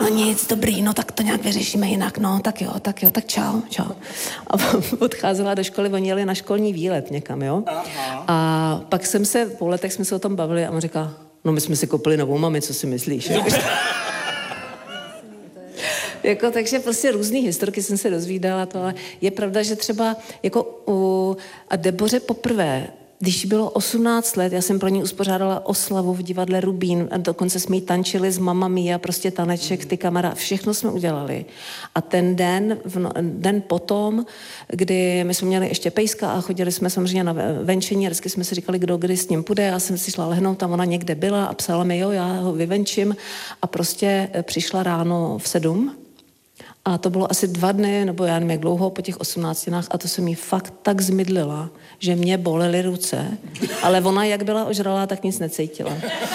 no nic, dobrý, no tak to nějak vyřešíme jinak, no tak jo, tak čau. A odcházela do školy, oni jeli na školní výlet někam, jo. Aha. A pak po letech jsme se o tom bavili a on říká, no my jsme si koupili novou mami, co si myslíš? Jako, takže prostě různý historky jsem se dozvídala, to, ale je pravda, že třeba jako a Deboře poprvé, když bylo 18 let, já jsem pro ní uspořádala oslavu v divadle Rubín a dokonce jsme jí tančili s Mamma Mia, prostě taneček, ty kamera, všechno jsme udělali. A ten den potom, kdy my jsme měli ještě pejska a chodili jsme samozřejmě na venčení a vždycky jsme si říkali, kdo kdy s ním půjde. Já jsem si šla lehnout, tam ona někde byla a psala mi, jo, já ho vyvenčím a prostě přišla ráno v 7. A to bylo asi 2 dny, nebo já nevím, jak dlouho, po těch 18 a to jsem jí fakt tak zmydlila, že mě bolely ruce, ale ona, jak byla ožralá, tak nic necítila.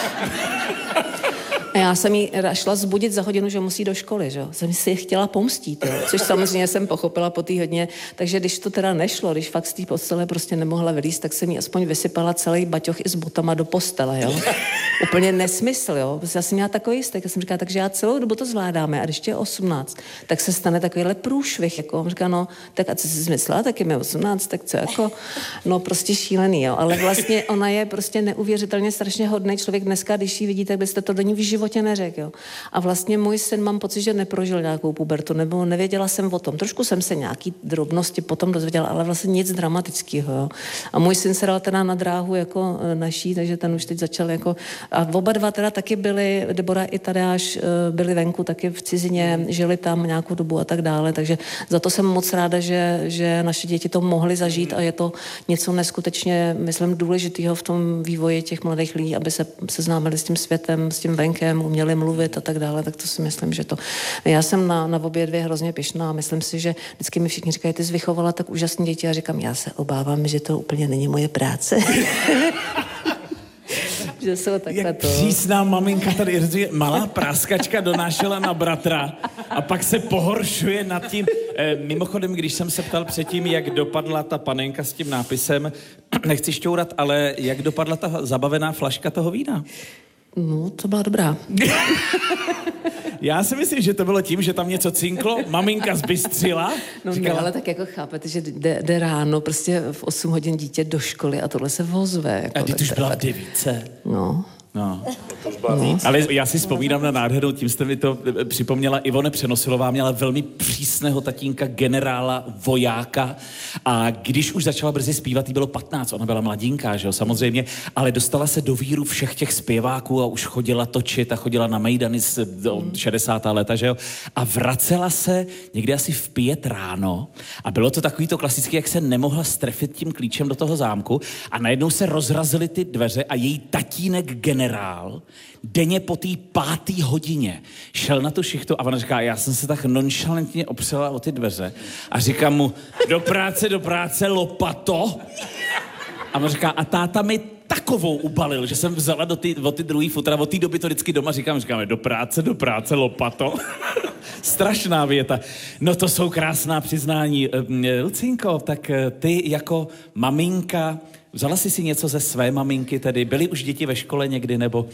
A já jsem jí šla zbudit za hodinu, že musí do školy, že jo. Jsem si chtěla pomstít, jo. Což samozřejmě jsem pochopila po té hodině. Takže když to teda nešlo, když fakt z té postele prostě nemohla vylízt, tak jsem jí aspoň vysypala celý baťoch i s botama do postele, jo. Úplně nesmysl, jo. Já jsem měla takový jistek. Já jsem říkala, takže já celou dobu to zvládáme a když je 18, tak se stane takovýhle průšvih, jako. On říká, no, tak a co jsi myslela, tak je mi 18, tak co, jako, no prostě šílený, jo. Ale vlastně ona je prostě neuvěřitelně strašně hodný člověk dneska, když ji vidíte, tak byste to do ní v životě neřekl, jo. A vlastně můj syn, mám pocit, že neprožil nějakou pubertu, nebo nevěděla jsem o tom. Trošku jsem se nějaký drobnosti potom dozvěděla, ale vlastně nic dramatického, jo. A můj syn se dal teda na dráhu jako naší, takže ten už teď začal jako a oba dva teda taky byli, Debora i Tadeáš byli venku taky v cizině, žili tam nějakou dobu a tak dále, takže za to jsem moc ráda, že naše děti to mohly zažít a je to něco neskutečně, myslím, důležitého v tom vývoji těch mladých lidí, aby se seznámili s tím světem, s tím venkem, uměli mluvit a tak dále, tak to si myslím, že to. Já jsem na obě dvě hrozně pyšná a myslím si, že vždycky mi všichni říkají, ty jsi vychovala tak úžasné děti a říkám, já se obávám, že to úplně není moje práce. Že jsou takhle to. Přísná maminka tady říká, malá práskačka donášela na bratra a pak se pohoršuje nad tím. Mimochodem, když jsem se ptal předtím, jak dopadla ta panenka s tím nápisem, nechci šťourat, ale jak dopadla ta zabavená flaška toho vína? No, to byla dobrá. Já si myslím, že to bylo tím, že tam něco cinklo, maminka zbystřila. No říkala, ale tak jako chápete, že jde ráno prostě v 8 hodin dítě do školy a tohle se vozve. Jako, a ty už byla v 9. No. No. Ale já si vzpomínám na nádhernou, tím jste mi to připomněla, Ivone Přenosilová měla velmi přísného tatínka, generála, vojáka a když už začala brzy zpívat, jí bylo 15, ona byla mladinká, že jo, samozřejmě, ale dostala se do víru všech těch zpěváků a už chodila točit a chodila na mejdany z 60. leta, že jo, a vracela se někdy asi v 5 ráno a bylo to takový to klasický, jak se nemohla strefit tím klíčem do toho zámku a najednou se rozrazily ty dveře a její tatínek generál denně po té 5. hodině šel na tu šichtu a ona říká, já jsem se tak nonšalentně opřela o ty dveře a říkám mu, do práce, lopato. A on říká, a táta mi takovou ubalil, že jsem vzala o ty druhý futra, od té doby to vždycky doma říkáme, do práce, lopato. Strašná věta. No to jsou krásná přiznání. Lucinko, tak ty jako maminka, vzala jsi si něco ze své maminky tedy? Byly už děti ve škole někdy, nebo...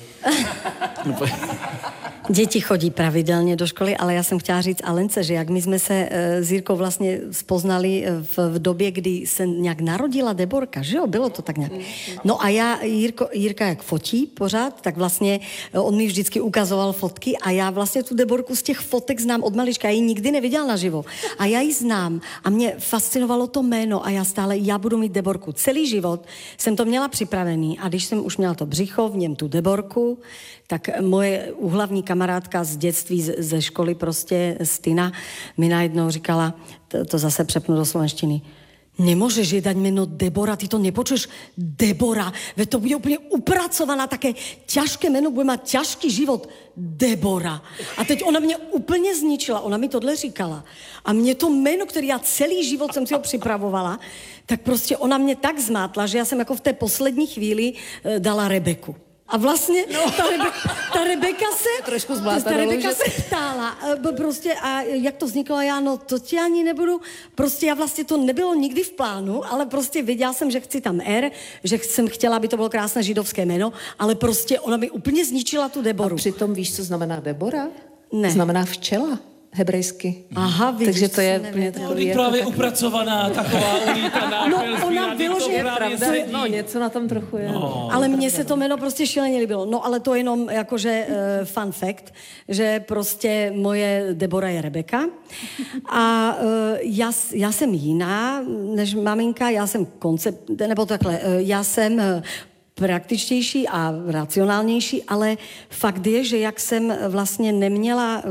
Děti chodí pravidelně do školy, ale já jsem chtěla říct Alence, že jak my jsme se s Jirkou vlastně spoznali v době, kdy se nějak narodila Deborka, že jo, bylo to tak nějak. No a Jirka jak fotí pořád, tak vlastně on mi vždycky ukazoval fotky a já vlastně tu Deborku z těch fotek znám od malička, já ji nikdy neviděla naživo. A já ji znám a mě fascinovalo to jméno a já budu mít Deborku. Celý život jsem to měla připravený a když jsem už měla to břicho, v něm tu Deborku, tak moje úhlavní kamarádka z dětství, ze školy prostě, Stina, mi najednou říkala, to zase přepnu do slovenštiny, nemôžeš jej dať meno Debora, ty to nepočuješ, Debora, veď to bude úplně upracovaná, také ťažké meno, bude mať ťažký život, Debora. A teď ona mě úplně zničila, ona mi tohle říkala. A mě to jméno, které já celý život jsem si ho připravovala, tak prostě ona mě tak zmátla, že já jsem jako v té poslední chvíli dala Rebeku. A vlastně ta Rebeka se ptala, prostě a jak to vzniklo, a já, no to ti ani nebudu, prostě já vlastně to nebylo nikdy v plánu, ale prostě věděla jsem, že chci tam R, že jsem chtěla, aby to bylo krásné židovské jméno, ale prostě ona mi úplně zničila tu Deboru. A přitom víš, co znamená Debora? Ne. Znamená včela. Hebrejsky. Aha, vidíš, takže to je nevím. úplně takový... Jako právě upracovaná, taková ulítaná. No, ona vyloženě pravda. No, něco na tom trochu je. No. Ale mně se to jméno prostě šíleně líbilo. No, ale to jenom jakože fun fact, že prostě moje Debora je Rebeka. A já jsem jiná než maminka, já jsem nebo takhle, já jsem praktičtější a racionálnější, ale fakt je, že jak jsem vlastně neměla...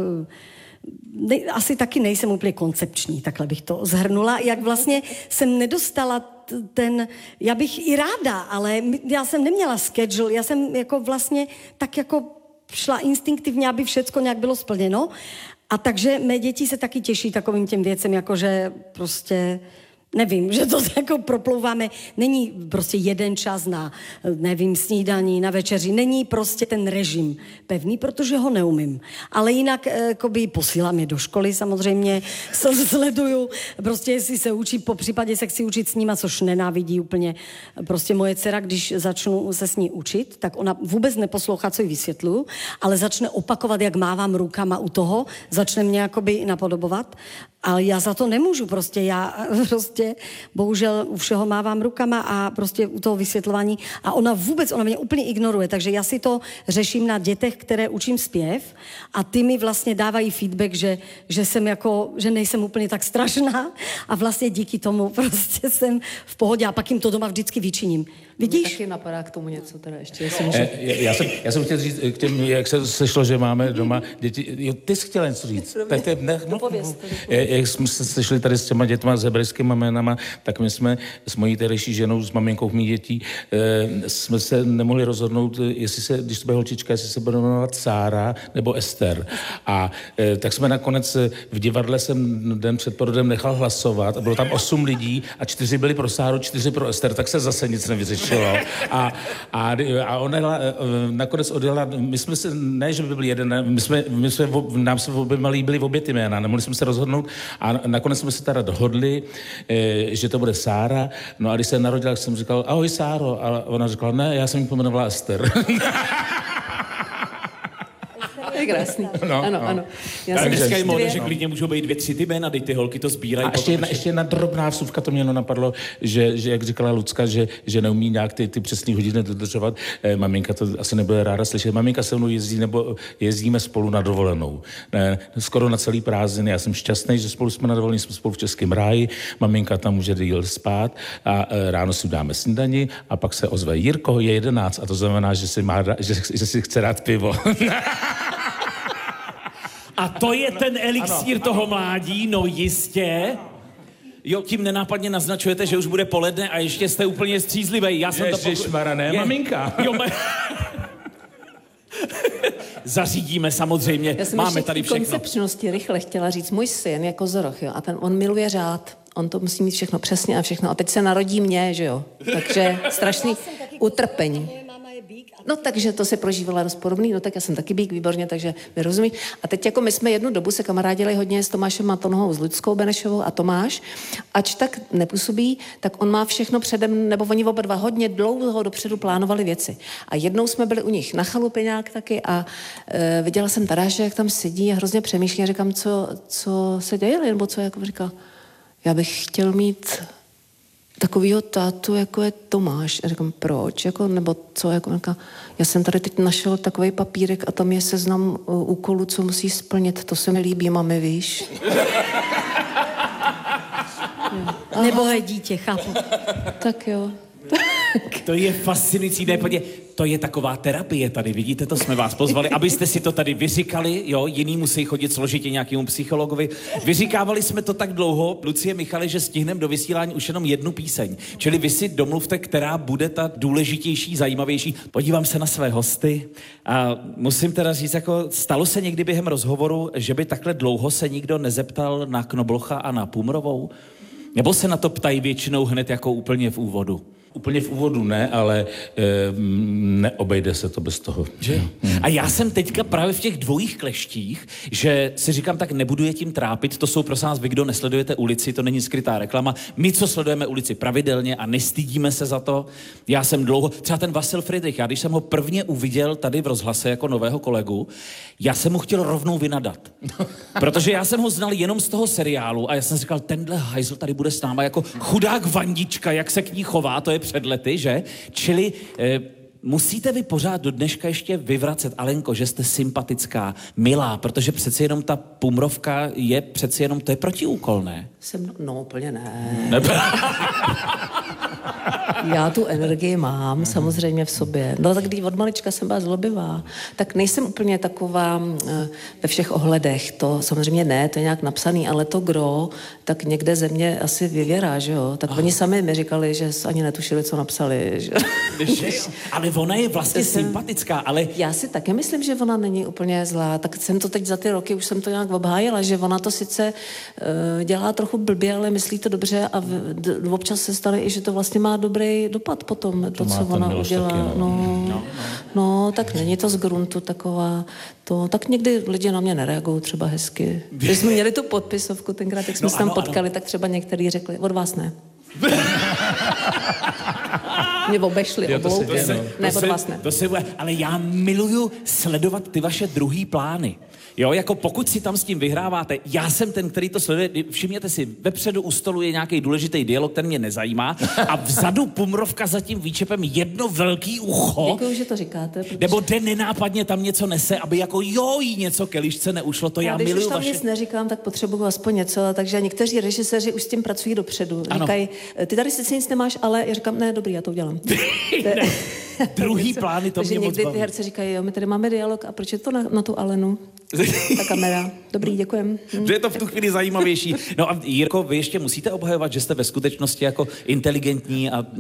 asi taky nejsem úplně koncepční, takhle bych to zhrnula, jak vlastně jsem nedostala já bych i ráda, ale já jsem neměla schedule, já jsem jako vlastně tak jako šla instinktivně, aby všecko nějak bylo splněno a takže mé děti se taky těší takovým těm věcem, jakože prostě... Nevím, že to jako proplouváme. Není prostě jeden čas na, nevím, snídaní, na večeři. Není prostě ten režim pevný, protože ho neumím. Ale jinak jakoby posílám je do školy samozřejmě, sleduju, prostě jestli se učí, po případě se chci učit s nima, což nenávidí úplně. Prostě moje dcera, když začnu se s ní učit, tak ona vůbec neposlouchá, co jí vysvětluju, ale začne opakovat, jak mávám rukama u toho, začne mě jakoby napodobovat. Ale já za to nemůžu, já bohužel u všeho mávám rukama a prostě u toho vysvětlování a ona mě úplně ignoruje, takže já si to řeším na dětech, které učím zpěv a ty mi vlastně dávají feedback, že jsem jako, že nejsem úplně tak strašná a vlastně díky tomu prostě jsem v pohodě a pak jim to doma vždycky vyčiním. Vidíš? Mě taky napadá k tomu něco teda ještě. Já jsem chtěl říct k těm, jak se sešlo, že máme doma děti. Jo, ty jsi chtěla něco říct. Jak jsme se sešli tady s těma dětma, s hebrejskýma jménama, tak my jsme s mojí tehdejší ženou, s maminkou mých dětí, jsme se nemohli rozhodnout, když to bude holčička, jestli se bude jmenovat Sára nebo Ester. A tak jsme nakonec v divadle jsem den před porodem nechal hlasovat a bylo tam 8 lidí a 4 byli pro Sáru, 4 pro Ester, tak se zase nic nevyřešilo. A ona nakonec odjela, my jsme se, ne, že by byli jeden, nám se líbily obě ty jména, nemohli jsme se rozhodnout a nakonec jsme se teda dohodli, že to bude Sára, no a když se narodila, tak jsem říkal, ahoj Sáro, a ona říkala, ne, já jsem ji pomenovala Ester. Je krásný. Ano. Dneska je móda, že klidně můžou být 2-3 ty jména, ty holky to sbírají. A ještě jedna drobná vsuvka, to mě napadlo, že jak říkala Lucka, že neumí nějak ty přesný hodiny dodržovat. Maminka to asi nebude ráda slyšet. Maminka se mnou jezdí, nebo jezdíme spolu na dovolenou. Skoro na celý prázdniny. Já jsem šťastný, že spolu jsme na dovolený, jsme spolu v Českém ráji. Maminka tam může jít spát a ráno si dáme snídani a pak se ozve Jirko, je 11 a to znamená, že si chce dát pivo. A to je ten elixír toho mládí, no jistě. Jo, tím nenápadně naznačujete, že už bude poledne a ještě jste úplně střízlivý. Já jsem Ježišmarja, ne, maminka. Jo, Zařídíme samozřejmě, máme tady všechno. Koncepčnosti rychle chtěla říct, můj syn je kozoroch, jo, a on miluje řád. On to musí mít všechno přesně a všechno. A teď se narodí mě, že jo. Takže strašný utrpení. No takže to se prožívala dost podobný, no tak já jsem taky býk, výborně, takže mi rozumí. A teď jako my jsme jednu dobu se kamarádili hodně s Tomášem Matonohou, s Luckou Benešovou a Tomáš, ač tak nepůsobí, tak on má všechno předem, nebo oni oba dva hodně dlouho dopředu plánovali věci. A jednou jsme byli u nich na chalupě nějak taky a viděla jsem Tadáše, jak tam sedí a hrozně přemýšlí a říkám, co se děje, nebo co, jako říkal, já bych chtěl mít takovýho tátu, jako je Tomáš. A říkám, proč? Jako, nebo co? Jako, já jsem tady teď našel takový papírek a tam je seznam úkolů, co musí splnit. To se mi líbí, mami, víš? Nebohé dítě, chápu. Tak jo. To je fascinující, to je taková terapie tady, vidíte, to jsme vás pozvali, abyste si to tady vyříkali, jo, jiný musí chodit složitě nějakému psychologovi. Vyříkávali jsme to tak dlouho, Lucie, Michale, že stihneme do vysílání už jenom jednu píseň. Čili vy si domluvte, která bude ta důležitější, zajímavější. Podívám se na své hosty a musím teda říct, jako stalo se někdy během rozhovoru, že by takhle dlouho se nikdo nezeptal na Knoblocha a na Pumrovou? Nebo se na to ptají většinou hned jako úplně v úvodu? Úplně v úvodu ne, ale neobejde se to bez toho. Že? A já jsem teďka právě v těch dvojích kleštích, že si říkám, tak nebudu je tím trápit, to jsou prosím vás, vy, kdo nesledujete ulici, to není skrytá reklama. My, co sledujeme ulici pravidelně a nestydíme se za to, já jsem dlouho, třeba ten Vasil Friedrich, já když jsem ho prvně uviděl tady v rozhlase jako nového kolegu, já jsem mu chtěl rovnou vynadat. Protože já jsem ho znal jenom z toho seriálu a já jsem říkal, tenhle hajzl tady bude s náma jako chudák Vandička, jak se k ní chová, to je před lety, že? Čili musíte vy pořád do dneška ještě vyvracet, Alenko, že jste sympatická, milá, protože přeci jenom ta pumrovka je přeci jenom, to je protiúkol, ne? No, úplně ne. Já tu energii mám samozřejmě v sobě. No tak když od malička jsem byla zlobivá, tak nejsem úplně taková ve všech ohledech. To samozřejmě ne, to je nějak napsaný, ale to gro, tak někde ze mě asi vyvěrá, že jo? Tak oni sami mi říkali, že ani netušili, co napsali, že? Ale ona je vlastně sympatická, ale... Já si také myslím, že ona není úplně zlá. Tak jsem to teď za ty roky, už jsem to nějak obhájila, že ona to sice dělá trochu blbě, ale myslí to dobře a občas se stane i, že to vlastně má dobrý dopad potom, to co ona udělá. Taky, no, tak není to z gruntu taková, tak někdy lidi na mě nereagují třeba hezky. Když jsme měli tu podpisovku tenkrát, jak jsme se tam potkali, tak třeba některý řekli, od vás ne. Mě obešli oblou. Ne, od vás ne. Ale já miluju sledovat ty vaše druhý plány. Jo, jako pokud si tam s tím vyhráváte, já jsem ten, který to sleduje, všimněte si, vepředu u stolu je nějaký důležitý dialog, ten mě nezajímá, a vzadu pumrovka za tím výčepem jedno velký ucho. Děkuju, že to říkáte. Protože... Nebo jde nenápadně tam něco nese, aby jako jí něco ke lišce neušlo, to já miluju vaše... Když už tam nic neříkám, tak potřebuju aspoň něco, takže někteří režiséři už s tím pracují dopředu. Říkají, ty tady sice nic nemáš, ale já říkám, ne, dobrý, já to udělám. Druhý plány to mě moc někdy baví. ty herci říkají, jo, my tady máme dialog a proč je to na tu Alenu? Ta kamera. Dobrý, děkujem. Že je to v tu chvíli zajímavější. No a Jirko, vy ještě musíte obhajovat, že jste ve skutečnosti jako inteligentní a...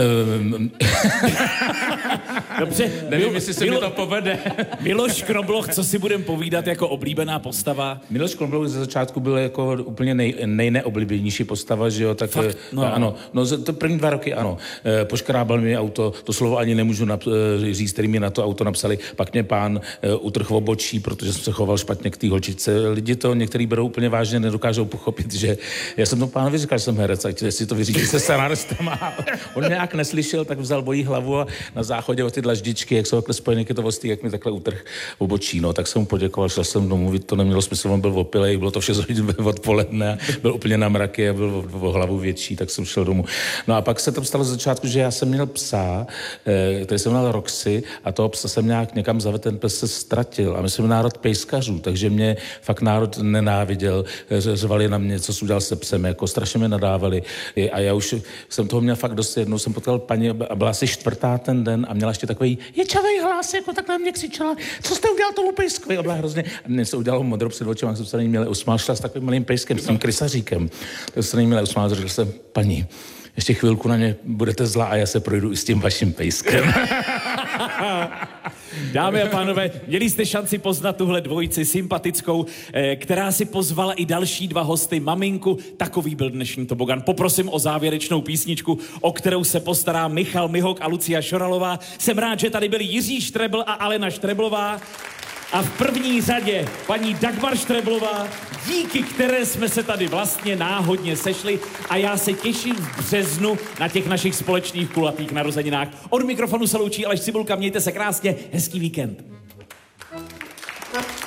Dobře. Nevím, jestli se mi to povede. Miloš Knobloch, co si budem povídat jako oblíbená postava? Miloš Knobloch ze začátku byl jako úplně nejneoblíbenější postava, že jo? Tak, fakt? No. Ano. No, to první 2 roky ano. Poškrábal mi auto, to slovo ani nemůžu říct, který mi na to auto napsali. Pak mě pán utrhl obočí, protože jsem se choval špatně k té holčičce. Lidi to některý berou úplně vážně, nedokážou pochopit, že já jsem to pánovi říkal, že jsem herec, ať si to vyřídí se scenáristama. On nějak neslyšel, tak vzal bojí hlavu a na záchodě o ty dlaždičky, jak jsou takhle spojené kytovostí, jak mi takhle utrh obočí. No, tak jsem mu poděkoval, šel jsem domů, to nemělo smysl, on byl opilej, bylo to 6 hodin odpoledne, byl úplně na mraky a byl o hlavu větší, tak jsem šel domů. No a pak se to stalo z začátku, že já jsem měl psa, který jsem měl Roxy, a toho psa jsem nějak někam zavedl, ten pes se ztratil a my jsme národ pejskařů, takže mě fakt národ nenáviděl, řvali na mě, co jsi udělal se psem, jako strašně mě nadávali a já už jsem toho měl fakt dost. Jednou jsem potkal paní a byla asi 4. ten den a měla ještě takový ječavej hlas, jako takhle mě křičela, co jste udělal tomu pejskovi, a byla hrozně, a mě se udělalo modro před očima, jsem se na ní měl usmál, šla s takovým malým pejskem, s tím krysaříkem, tak se na ní měl usmál, řekl jsem, paní, ještě chvilku na ně budete zlá a já se projdu i s tím vaším pejskem. Dámy a pánové, měli jste šanci poznat tuhle dvojici sympatickou, která si pozvala i další 2 hosty, maminku. Takový byl dnešní tobogan. Poprosím o závěrečnou písničku, o kterou se postará Michal Mihok a Lucia Šoralová. Jsem rád, že tady byli Jiří Štrebl a Alena Štreblová. A v první řadě paní Dagmar Štreblová, díky které jsme se tady vlastně náhodně sešli, a já se těším v březnu na těch našich společných kulatých narozeninách. Od mikrofonu se loučí Aleš Cibulka, mějte se krásně, hezký víkend.